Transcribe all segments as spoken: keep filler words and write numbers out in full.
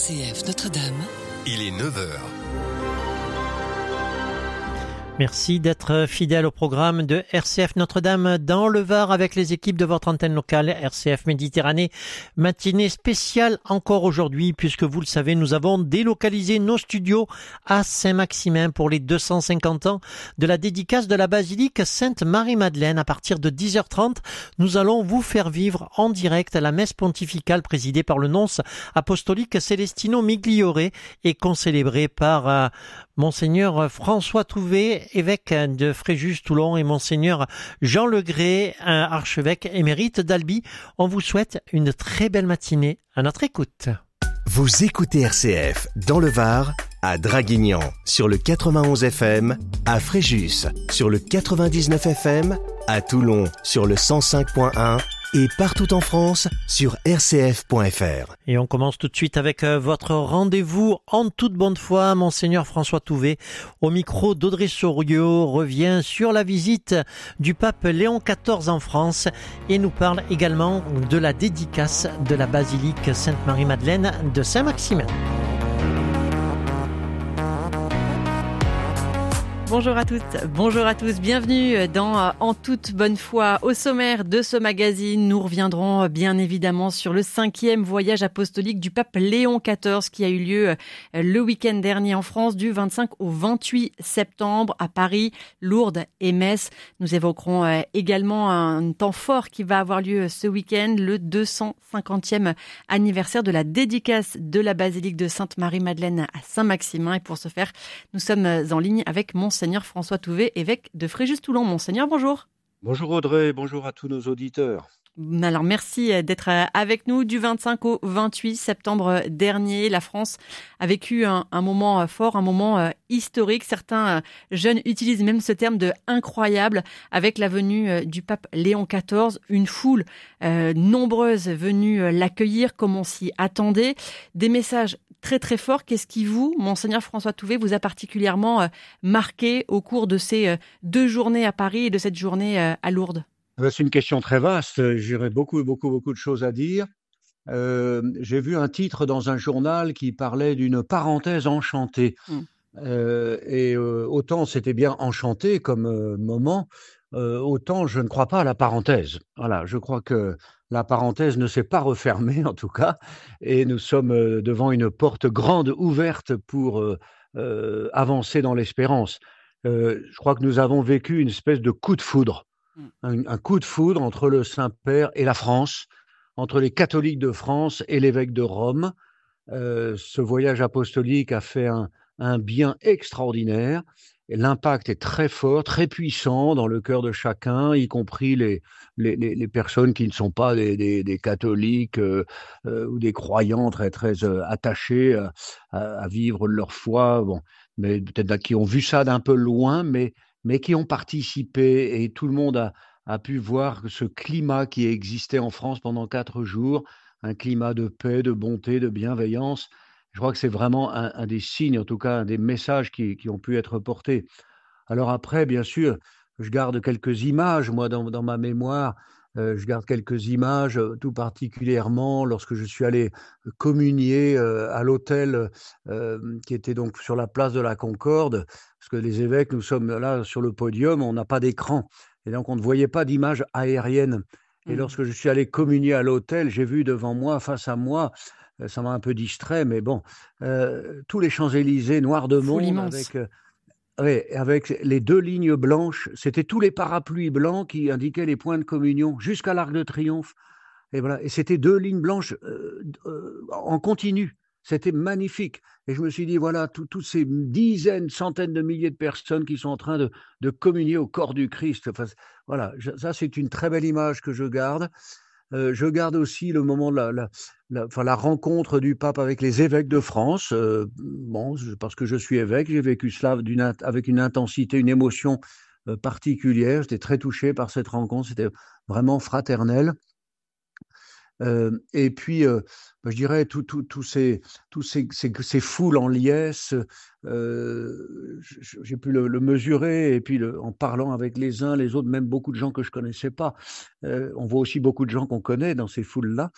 C F Notre-Dame. Il est neuf heures. Merci d'être fidèle au programme de R C F Notre-Dame dans le Var avec les équipes de votre antenne locale R C F Méditerranée. Matinée spéciale encore aujourd'hui puisque vous le savez, nous avons délocalisé nos studios à Saint-Maximin pour les deux cent cinquante ans de la dédicace de la basilique Sainte-Marie-Madeleine. À partir de dix heures trente, nous allons vous faire vivre en direct la messe pontificale présidée par le nonce apostolique Celestino Migliore et concélébrée par euh, Monseigneur François Touvet, évêque de Fréjus-Toulon, et Monseigneur Jean Legré, archevêque émérite d'Albi. On vous souhaite une très belle matinée à notre écoute. Vous écoutez R C F dans le Var, à Draguignan sur le quatre-vingt-onze F M, à Fréjus sur le quatre-vingt-dix-neuf F M, à Toulon sur le cent cinq point un et partout en France sur r c f point f r. Et on commence tout de suite avec euh, votre rendez-vous en toute bonne foi. Monseigneur François Touvet, au micro d'Audrey Soriot, revient sur la visite du pape Léon quatorze en France et nous parle également de la dédicace de la basilique Sainte-Marie-Madeleine de Saint-Maximin. Bonjour à toutes, bonjour à tous, bienvenue dans En toute bonne foi. Au sommaire de ce magazine, nous reviendrons bien évidemment sur le cinquième voyage apostolique du pape Léon quatorze qui a eu lieu le week-end dernier en France du vingt-cinq au vingt-huit septembre à Paris, Lourdes et Metz. Nous évoquerons également un temps fort qui va avoir lieu ce week-end, le deux cent cinquantième anniversaire de la dédicace de la basilique de Sainte-Marie-Madeleine à Saint-Maximin. Et pour ce faire, nous sommes en ligne avec Monseigneur Monseigneur François Touvet, évêque de Fréjus-Toulon. Monseigneur, bonjour. Bonjour Audrey, bonjour à tous nos auditeurs. Alors merci d'être avec nous. Du vingt-cinq au vingt-huit septembre dernier, la France a vécu un, un moment fort, un moment historique. Certains jeunes utilisent même ce terme de incroyable avec la venue du pape Léon quatorze. Une foule euh, nombreuse venue l'accueillir comme on s'y attendait. Des messages très très forts. Qu'est-ce qui vous, Monseigneur François Touvet, vous a particulièrement marqué au cours de ces deux journées à Paris et de cette journée à Lourdes ? C'est une question très vaste, j'aurais beaucoup, beaucoup, beaucoup de choses à dire. Euh, j'ai vu un titre dans un journal qui parlait d'une parenthèse enchantée. Mm. Euh, et euh, autant c'était bien enchanté comme euh, moment, euh, autant je ne crois pas à la parenthèse. Voilà, je crois que la parenthèse ne s'est pas refermée en tout cas, et nous sommes euh, devant une porte grande ouverte pour euh, euh, avancer dans l'espérance. Euh, je crois que nous avons vécu une espèce de coup de foudre. Un, un coup de foudre entre le Saint-Père et la France, entre les catholiques de France et l'évêque de Rome. Euh, ce voyage apostolique a fait un, un bien extraordinaire. Et l'impact est très fort, très puissant dans le cœur de chacun, y compris les, les, les, les personnes qui ne sont pas des, des, des catholiques euh, euh, ou des croyants très, très euh, attachés à, à, à vivre leur foi. Bon, mais peut-être qui ont vu ça d'un peu loin, mais mais qui ont participé, et tout le monde a, a pu voir ce climat qui existait en France pendant quatre jours, un climat de paix, de bonté, de bienveillance. Je crois que c'est vraiment un, un des signes, en tout cas un des messages qui, qui ont pu être portés. Alors après, bien sûr, je garde quelques images, moi, dans, dans ma mémoire, euh, je garde quelques images, tout particulièrement lorsque je suis allé communier euh, à l'hôtel euh, qui était donc sur la place de la Concorde, parce que les évêques, nous sommes là sur le podium, on n'a pas d'écran, et donc on ne voyait pas d'image aérienne. Et mmh. lorsque je suis allé communier à l'hôtel, j'ai vu devant moi, face à moi, ça m'a un peu distrait, mais bon, euh, tous les Champs-Élysées noirs de monde, avec... Euh, Oui, avec les deux lignes blanches, c'était tous les parapluies blancs qui indiquaient les points de communion jusqu'à l'Arc de Triomphe. Et voilà, et c'était deux lignes blanches euh, euh, en continu. C'était magnifique. Et je me suis dit, voilà, toutes ces dizaines, centaines de milliers de personnes qui sont en train de, de communier au corps du Christ. Enfin, voilà, je, ça c'est une très belle image que je garde. Euh, je garde aussi le moment de la, la, la, enfin, la rencontre du pape avec les évêques de France. Euh, bon, parce que je suis évêque, j'ai vécu cela d'une, avec une intensité, une émotion euh, particulière. J'étais très touché par cette rencontre, c'était vraiment fraternel. Euh, et puis, euh, je dirais, tous tout, tout ces, tout ces, ces, ces foules en liesse, euh, j'ai pu le, le mesurer, et puis le, en parlant avec les uns, les autres, même beaucoup de gens que je ne connaissais pas. Euh, on voit aussi beaucoup de gens qu'on connaît dans ces foules-là.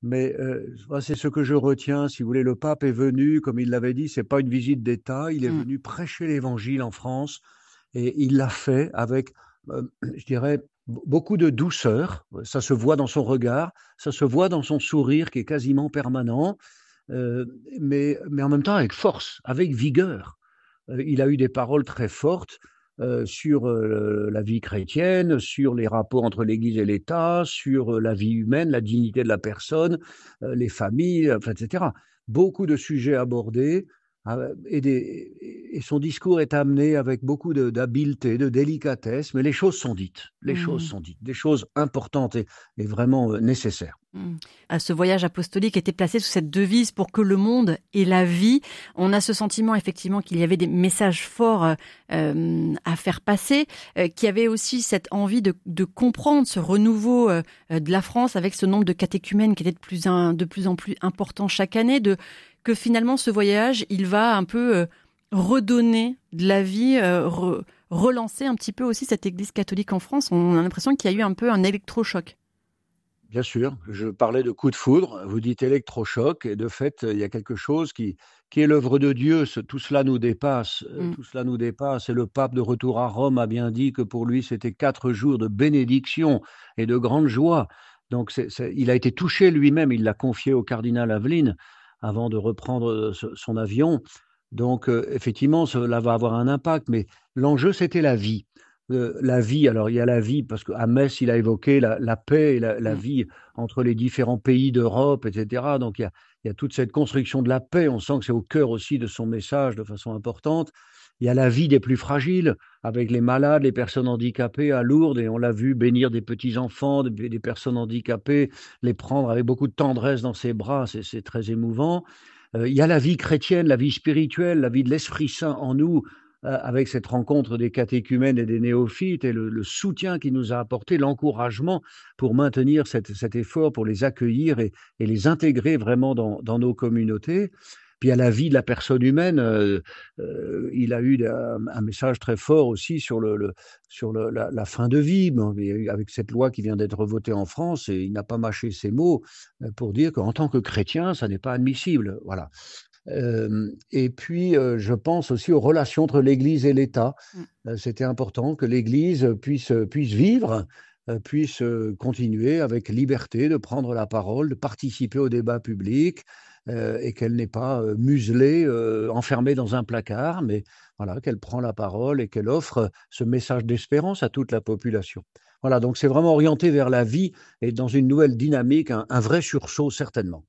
Mais euh, c'est ce que je retiens. Si vous voulez, le pape est venu, comme il l'avait dit, c'est pas une visite d'État. Il est mmh. venu prêcher l'Évangile en France et il l'a fait avec, euh, je dirais, beaucoup de douceur. Ça se voit dans son regard, ça se voit dans son sourire qui est quasiment permanent, euh, mais, mais en même temps avec force, avec vigueur. Euh, il a eu des paroles très fortes. Euh, sur euh, la vie chrétienne, sur les rapports entre l'Église et l'État, sur euh, la vie humaine, la dignité de la personne, euh, les familles, enfin, et cetera. Beaucoup de sujets abordés euh, et, des, et son discours est amené avec beaucoup de, d'habileté, de délicatesse, mais les choses sont dites, les mmh. choses sont dites, des choses importantes et, et vraiment euh, nécessaires. Mmh. Ce voyage apostolique était placé sous cette devise pour que le monde ait la vie. On a ce sentiment effectivement qu'il y avait des messages forts euh, à faire passer, euh, qu'il y avait aussi cette envie de, de comprendre ce renouveau euh, de la France avec ce nombre de catéchumènes qui était de plus, un, de plus en plus important chaque année, de, que finalement ce voyage, il va un peu euh, redonner de la vie, euh, re, relancer un petit peu aussi cette Église catholique en France. On a l'impression qu'il y a eu un peu un électrochoc. Bien sûr, je parlais de coup de foudre, vous dites électrochoc, et de fait, il y a quelque chose qui, qui est l'œuvre de Dieu, ce, tout cela nous dépasse, mm. tout cela nous dépasse, et le pape de retour à Rome a bien dit que pour lui, c'était quatre jours de bénédiction et de grande joie. Donc, c'est, c'est, il a été touché lui-même, il l'a confié au cardinal Aveline avant de reprendre son avion. Donc, euh, effectivement, cela va avoir un impact, mais l'enjeu, c'était la vie. Euh, la vie, alors il y a la vie, parce qu'à Metz, il a évoqué la, la paix et la, la vie entre les différents pays d'Europe, et cetera. Donc il y, a, il y a toute cette construction de la paix, on sent que c'est au cœur aussi de son message de façon importante. Il y a la vie des plus fragiles, avec les malades, les personnes handicapées à Lourdes, et on l'a vu bénir des petits-enfants, des, des personnes handicapées, les prendre avec beaucoup de tendresse dans ses bras, c'est, c'est très émouvant. Euh, il y a la vie chrétienne, la vie spirituelle, la vie de l'Esprit Saint en nous, avec cette rencontre des catéchumènes et des néophytes et le, le soutien qu'il nous a apporté, l'encouragement pour maintenir cette, cet effort, pour les accueillir et, et les intégrer vraiment dans, dans nos communautés. Puis à la vie de la personne humaine, euh, euh, il a eu un, un message très fort aussi sur, le, le, sur le, la, la fin de vie, avec cette loi qui vient d'être votée en France, et il n'a pas mâché ses mots pour dire qu'en tant que chrétien, ça n'est pas admissible. Voilà. Euh, et puis, euh, je pense aussi aux relations entre l'Église et l'État. Mmh. Euh, c'était important que l'Église puisse, puisse vivre, euh, puisse continuer avec liberté de prendre la parole, de participer au débat public, euh, et qu'elle n'est pas euh, muselée, euh, enfermée dans un placard, mais voilà, qu'elle prend la parole et qu'elle offre ce message d'espérance à toute la population. Voilà, donc c'est vraiment orienté vers la vie et dans une nouvelle dynamique, un, un vrai sursaut certainement.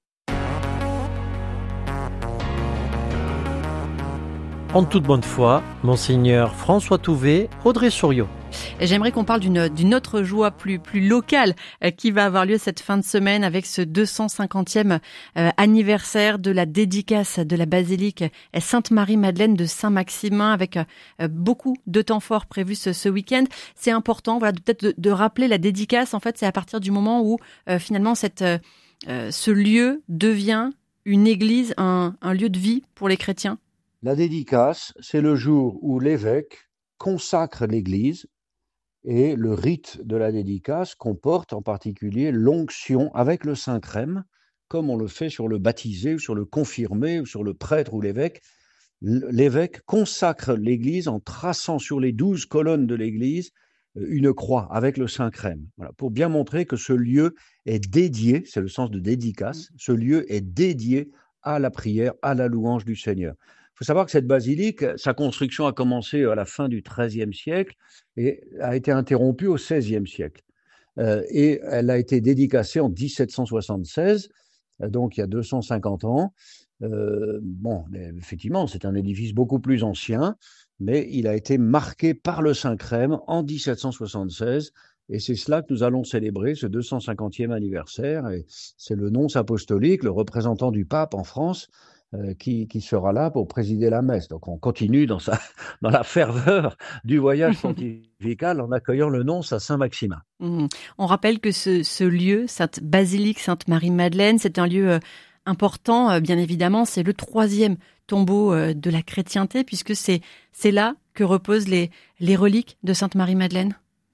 En toute bonne foi, Monseigneur François Touvet, Audrey Souriau. J'aimerais qu'on parle d'une, d'une autre joie plus, plus locale euh, qui va avoir lieu cette fin de semaine avec ce deux cent cinquantième euh, anniversaire de la dédicace de la basilique Sainte-Marie-Madeleine de Saint-Maximin, avec euh, beaucoup de temps forts prévus ce, ce week-end. C'est important, voilà, de, peut-être de, de rappeler la dédicace. En fait, c'est à partir du moment où euh, finalement cette, euh, ce lieu devient une église, un, un lieu de vie pour les chrétiens. La dédicace, c'est le jour où l'évêque consacre l'église, et le rite de la dédicace comporte en particulier l'onction avec le Saint-Crème, comme on le fait sur le baptisé, ou sur le confirmé, ou sur le prêtre ou l'évêque. L'évêque consacre l'église en traçant sur les douze colonnes de l'église une croix avec le Saint-Crème, voilà, pour bien montrer que ce lieu est dédié, c'est le sens de dédicace, ce lieu est dédié à la prière, à la louange du Seigneur. Il faut savoir que cette basilique, sa construction a commencé à la fin du treizième siècle et a été interrompue au seizième siècle. Euh, et elle a été dédicacée en dix-sept cent soixante-seize, donc il y a deux cent cinquante ans. Euh, bon, effectivement, c'est un édifice beaucoup plus ancien, mais il a été marqué par le Saint-Crème en dix-sept cent soixante-seize. Et c'est cela que nous allons célébrer, ce deux cent cinquantième anniversaire. Et c'est le nonce apostolique, le représentant du pape en France, Euh, qui, qui sera là pour présider la messe. Donc on continue dans, sa, dans la ferveur du voyage pontifical en accueillant le nonce à Saint-Maximin. Mmh. On rappelle que ce, ce lieu, cette basilique Sainte-Marie-Madeleine, c'est un lieu euh, important, euh, bien évidemment. C'est le troisième tombeau euh, de la chrétienté, puisque c'est, c'est là que reposent les, les reliques de Sainte-Marie-Madeleine.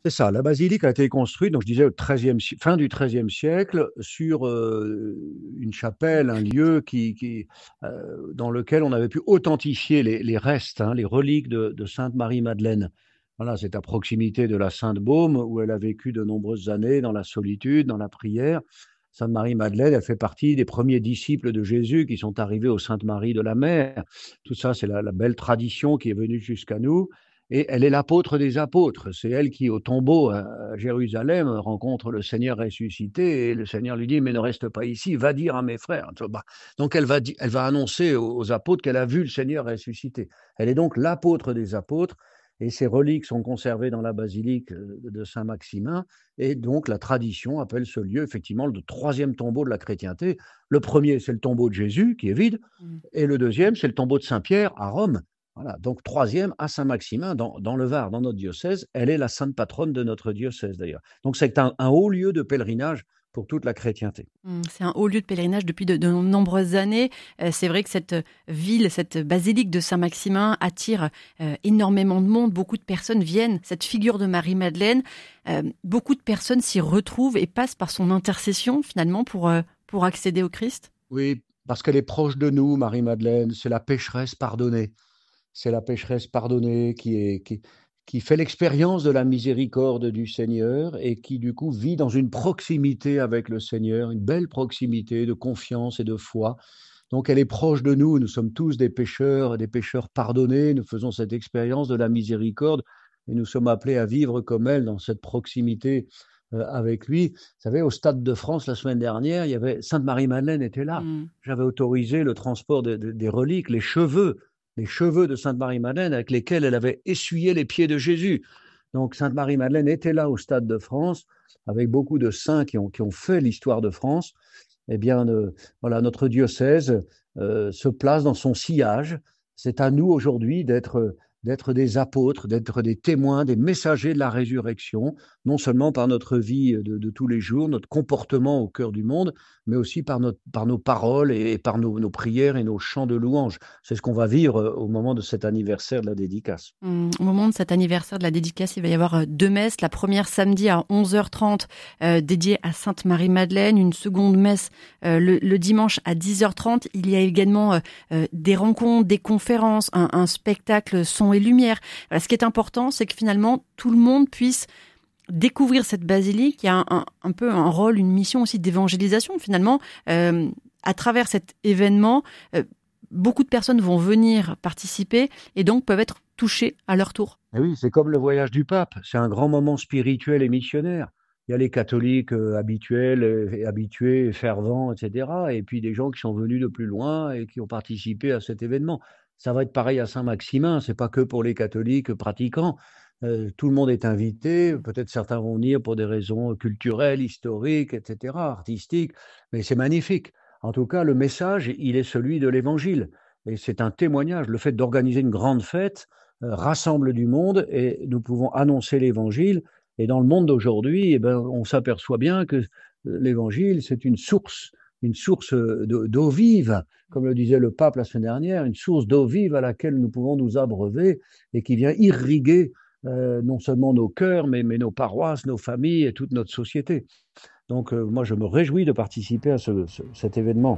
C'est ça, la basilique a été construite, donc je disais, au treizième, fin du treizième siècle, sur euh, une chapelle, un lieu qui, qui, euh, dans lequel on avait pu authentifier les, les restes, hein, les reliques de, de Sainte Marie-Madeleine. Voilà, c'est à proximité de la Sainte-Baume, où elle a vécu de nombreuses années dans la solitude, dans la prière. Sainte Marie-Madeleine, elle fait partie des premiers disciples de Jésus qui sont arrivés au Sainte-Marie de la Mer. Tout ça, c'est la, la belle tradition qui est venue jusqu'à nous. Et elle est l'apôtre des apôtres. C'est elle qui, au tombeau à Jérusalem, rencontre le Seigneur ressuscité. Et le Seigneur lui dit, mais ne reste pas ici, va dire à mes frères. Donc elle va, elle va annoncer aux apôtres qu'elle a vu le Seigneur ressuscité. Elle est donc l'apôtre des apôtres. Et ces reliques sont conservées dans la basilique de Saint-Maximin. Et donc la tradition appelle ce lieu effectivement le troisième tombeau de la chrétienté. Le premier, c'est le tombeau de Jésus, qui est vide. Et le deuxième, c'est le tombeau de Saint-Pierre à Rome. Voilà, donc troisième à Saint-Maximin, dans, dans le Var, dans notre diocèse. Elle est la sainte patronne de notre diocèse d'ailleurs. Donc c'est un, un haut lieu de pèlerinage pour toute la chrétienté. C'est un haut lieu de pèlerinage depuis de, de nombreuses années. Euh, c'est vrai que cette ville, cette basilique de Saint-Maximin attire euh, énormément de monde. Beaucoup de personnes viennent, cette figure de Marie-Madeleine, euh, beaucoup de personnes s'y retrouvent et passent par son intercession finalement pour, euh, pour accéder au Christ. Oui, parce qu'elle est proche de nous, Marie-Madeleine. C'est la pécheresse pardonnée. C'est la pécheresse pardonnée qui, est, qui, qui fait l'expérience de la miséricorde du Seigneur et qui, du coup, vit dans une proximité avec le Seigneur, une belle proximité de confiance et de foi. Donc, elle est proche de nous. Nous sommes tous des pécheurs, des pécheurs pardonnés. Nous faisons cette expérience de la miséricorde et nous sommes appelés à vivre comme elle dans cette proximité euh, avec lui. Vous savez, au Stade de France, la semaine dernière, il y avait Sainte Marie-Madeleine était là. Mmh. J'avais autorisé le transport de, de, des reliques, les cheveux, les cheveux de Sainte Marie-Madeleine avec lesquels elle avait essuyé les pieds de Jésus. Donc Sainte Marie-Madeleine était là au Stade de France, avec beaucoup de saints qui ont, qui ont fait l'histoire de France. Eh bien, euh, voilà, notre diocèse euh, se place dans son sillage. C'est à nous aujourd'hui d'être, d'être des apôtres, d'être des témoins, des messagers de la résurrection, non seulement par notre vie de, de tous les jours, notre comportement au cœur du monde, mais aussi par, notre, par nos paroles et, et par nos, nos prières et nos chants de louange. C'est ce qu'on va vivre au moment de cet anniversaire de la dédicace. Mmh, au moment de cet anniversaire de la dédicace, il va y avoir deux messes. La première samedi à onze heures trente, euh, dédiée à Sainte Marie-Madeleine. Une seconde messe euh, le, le dimanche à dix heures trente. Il y a également euh, des rencontres, des conférences, un, un spectacle son et lumière. Voilà, ce qui est important, c'est que finalement, tout le monde puisse découvrir cette basilique. Il y a un, un, un peu un rôle, une mission aussi d'évangélisation finalement. Euh, à travers cet événement, euh, beaucoup de personnes vont venir participer et donc peuvent être touchées à leur tour. Et oui, c'est comme le voyage du pape. C'est un grand moment spirituel et missionnaire. Il y a les catholiques euh, habituels, et habitués, fervents, et cetera. Et puis des gens qui sont venus de plus loin et qui ont participé à cet événement. Ça va être pareil à Saint-Maximin. C'est pas que pour les catholiques pratiquants. Euh, tout le monde est invité, peut-être certains vont venir pour des raisons culturelles, historiques, et cetera, artistiques, mais c'est magnifique. En tout cas, le message, il est celui de l'Évangile. Et c'est un témoignage. Le fait d'organiser une grande fête euh, rassemble du monde et nous pouvons annoncer l'Évangile. Et dans le monde d'aujourd'hui, eh ben, on s'aperçoit bien que l'Évangile, c'est une source, une source de, d'eau vive, comme le disait le pape la semaine dernière, une source d'eau vive à laquelle nous pouvons nous abreuver et qui vient irriguer Euh, non seulement nos cœurs, mais, mais nos paroisses, nos familles et toute notre société. Donc euh, moi, je me réjouis de participer à ce, ce, cet événement.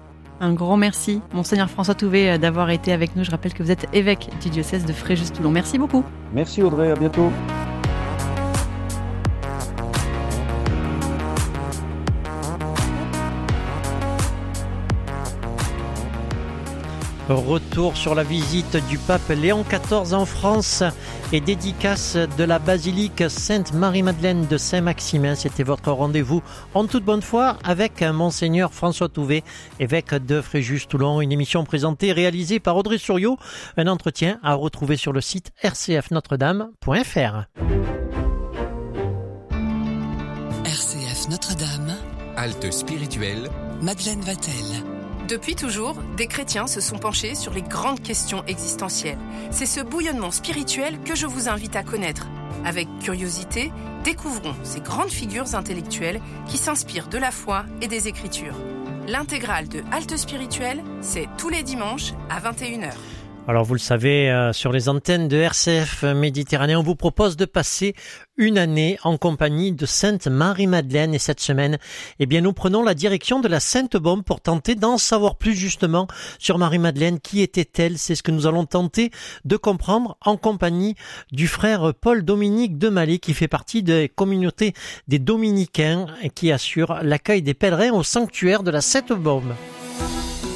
Un grand merci, Monseigneur François Touvet, d'avoir été avec nous. Je rappelle que vous êtes évêque du diocèse de Fréjus-Toulon. Merci beaucoup. Merci Audrey, à bientôt. Retour sur la visite du pape Léon quatorze en France et dédicace de la basilique Sainte-Marie-Madeleine de Saint-Maximin. C'était votre rendez-vous en toute bonne foi avec Monseigneur François Touvet, évêque de Fréjus-Toulon. Une émission présentée, réalisée par Audrey Souriau. Un entretien à retrouver sur le site r c f notre dame point f r. R C F Notre-Dame. Halte spirituelle. Madeleine Vatel. Depuis toujours, des chrétiens se sont penchés sur les grandes questions existentielles. C'est ce bouillonnement spirituel que je vous invite à connaître. Avec curiosité, découvrons ces grandes figures intellectuelles qui s'inspirent de la foi et des Écritures. L'intégrale de Halte spirituelle, c'est tous les dimanches à vingt et une heures. Alors vous le savez, euh, sur les antennes de R C F Méditerranée, on vous propose de passer une année en compagnie de Sainte Marie-Madeleine. Et cette semaine, eh bien, nous prenons la direction de la Sainte-Baume pour tenter d'en savoir plus justement sur Marie-Madeleine. Qui était-elle? C'est ce que nous allons tenter de comprendre en compagnie du frère Paul-Dominique de Mallet, qui fait partie des communautés des Dominicains et qui assure l'accueil des pèlerins au sanctuaire de la Sainte-Baume.